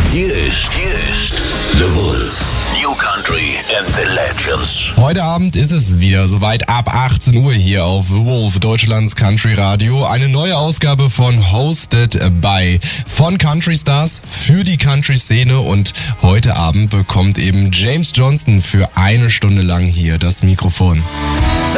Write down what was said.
Hier ist The Wolf. New Country and the Legends. Heute Abend ist es wieder soweit, ab 18 Uhr hier auf The Wolf, Deutschlands Country Radio. Eine neue Ausgabe von Hosted by von Country Stars für die Country-Szene. Und heute Abend bekommt eben James Johnston für eine Stunde lang hier das Mikrofon.